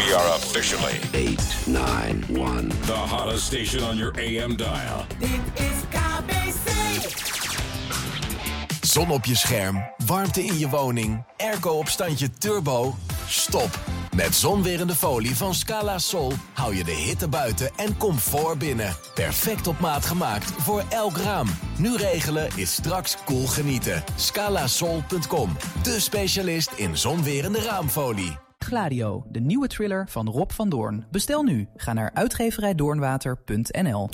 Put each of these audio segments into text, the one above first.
We are officially 891. the hottest station on your AM dial. Dit is KBC. Zon op je scherm, warmte in je woning, airco op standje turbo. Stop. Met zonwerende folie van Scala Sol hou je de hitte buiten en comfort binnen. Perfect op maat gemaakt voor elk raam. Nu regelen is straks cool genieten. Scalasol.com, de specialist in zonwerende raamfolie. Gladio, de nieuwe thriller van Rob van Doorn. Bestel nu. Ga naar uitgeverijdoornwater.nl.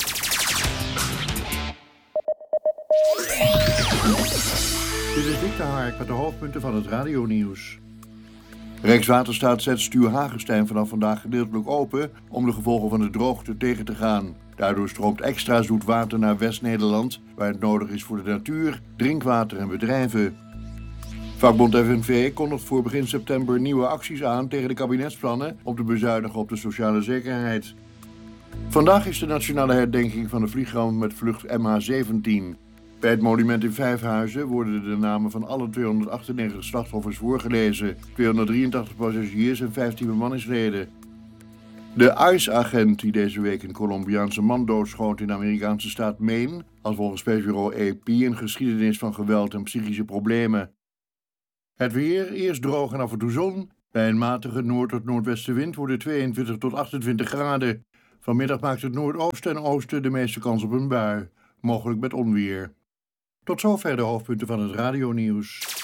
Dit is Dick de Hark met de hoofdpunten van het radionieuws. Rijkswaterstaat zet Stuur Hagestein vanaf vandaag gedeeltelijk open om de gevolgen van de droogte tegen te gaan. Daardoor stroomt extra zoet water naar West-Nederland, waar het nodig is voor de natuur, drinkwater en bedrijven. Vakbond FNV kondigt voor begin september nieuwe acties aan tegen de kabinetsplannen om te bezuinigen op de sociale zekerheid. Vandaag is de nationale herdenking van de vliegramp met vlucht MH17. Bij het monument in Vijfhuizen worden de namen van alle 298 slachtoffers voorgelezen, 283 passagiers en 15 bemanningsleden. De ICE-agent die deze week een Colombiaanse man doodschoot in de Amerikaanse staat Maine, had volgens persbureau AP een geschiedenis van geweld en psychische problemen. Het weer, eerst droog en af en toe zon. Bij een matige noord- tot noordwestenwind wordt het 22 tot 28 graden. Vanmiddag maakt het noordoosten en oosten de meeste kans op een bui, mogelijk met onweer. Tot zover de hoofdpunten van het radionieuws.